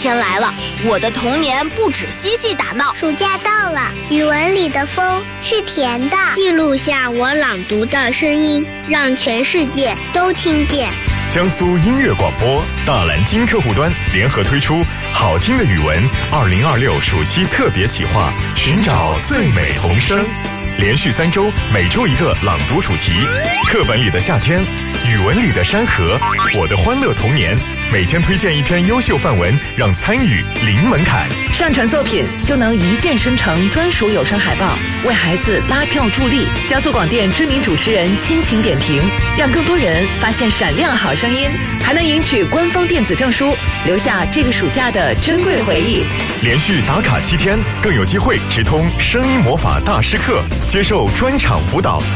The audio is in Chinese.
天来了，我的童年不止嬉戏打闹。 暑假到了，语文里的风是甜的， 记录下我朗读的声音，让全世界都听见。 江苏音乐广播、大蓝鲸客户端联合推出好听的语文2026暑期特别企划，寻找最美童声。连续3周，每周一个朗读主题，课本里的夏天，语文里的山河，我的欢乐童年。每天推荐一篇优秀范文，让参与零门槛。 上传作品就能一键生成专属有声海报，为孩子拉票助力。江苏广电知名主持人亲情点评，让更多人发现闪亮好声音，还能赢取官方电子证书，留下这个暑假的珍贵回忆。 连续打卡7天，更有机会直通声音魔法大师课，接受专场辅导。